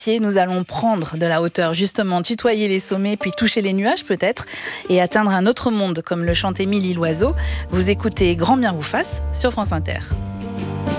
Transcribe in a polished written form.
Nous allons prendre de la hauteur, justement, tutoyer les sommets, puis toucher les nuages peut-être, et atteindre un autre monde, comme le chante Émilie Loiseau. Vous écoutez Grand bien vous fasse sur France Inter.